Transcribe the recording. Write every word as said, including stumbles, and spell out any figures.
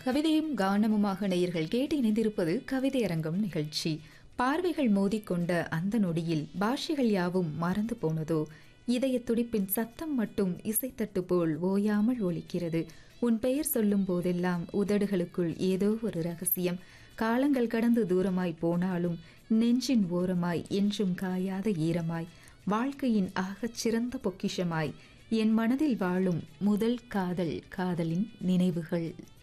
கவிதையும் கானமுமாக நேயர்கள் கேட்டு இணைந்திருப்பது கவிதையரங்கம் நிகழ்ச்சி. பார்வைகள் மோதிக்கொண்ட அந்த நொடியில் பாஷைகள் யாவும் மறந்து போனதோ, இதய துடிப்பின் சத்தம் மட்டும் இசைத்தட்டு போல் ஓயாமல் ஒலிக்கிறது. உன் பெயர் சொல்லும் போதெல்லாம் உதடுகளுக்குள் ஏதோ ஒரு ரகசியம். காலங்கள் கடந்து தூரமாய் போனாலும் நெஞ்சின் ஓரமாய் என்றும் காயாத ஈரமாய், வாழ்க்கையின் ஆகச் சிறந்த பொக்கிஷமாய் என் மனதில் வாழும் முதல் காதல், காதலின் நினைவுகள்.